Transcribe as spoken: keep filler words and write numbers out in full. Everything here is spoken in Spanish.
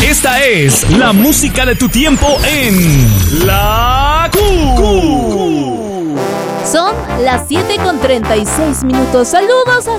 Esta es la música de tu tiempo en La Q. Son las siete con treinta y seis minutos. Saludos